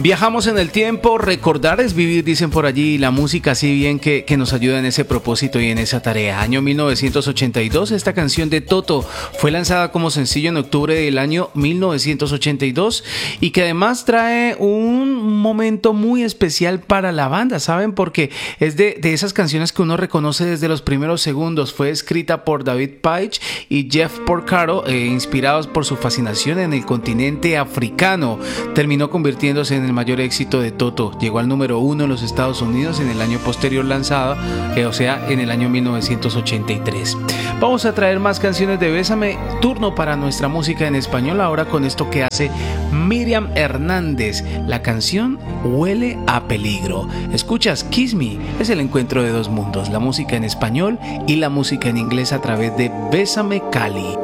Viajamos en el tiempo, recordar es vivir, dicen por allí, la música si bien que nos ayuda en ese propósito y en esa tarea. Año 1982, esta canción de Toto fue lanzada como sencillo en octubre del año 1982 y que además trae un momento muy especial para la banda, ¿saben? Porque es de esas canciones que uno reconoce desde los primeros segundos. Fue escrita por David Paich y Jeff Porcaro, inspirados por su fascinación en el continente africano. Terminó convirtiéndose en el mayor éxito de Toto. Llegó al número 1 en los Estados Unidos en el año posterior lanzado, o sea, en el año 1983. Vamos a traer más canciones de Bésame. Turno para nuestra música en español ahora con esto que hace Miriam Hernández. La canción Huele a Peligro. Escuchas Kiss Me, es el encuentro de dos mundos, la música en español y la música en inglés a través de Bésame Cali.